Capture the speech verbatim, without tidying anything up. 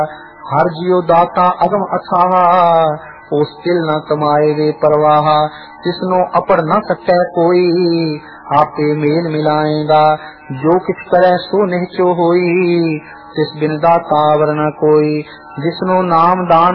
हर जियो दाता अगम अथाह, उस तिल न कमाए वे परवाह। जिसनो अपड़ न सकै कोई, आपे मेल मिलाएगा। जो किछ करे सो निहचो होई, तिस बिन दाता अवर न कोई। जिसनो नाम दान